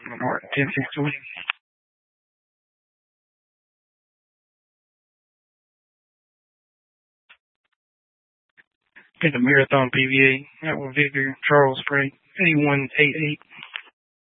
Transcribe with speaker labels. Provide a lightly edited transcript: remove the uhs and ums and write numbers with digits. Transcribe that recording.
Speaker 1: Or 10-6-20. In the Marathon PVA, that was Victor Charles Spray, 8188.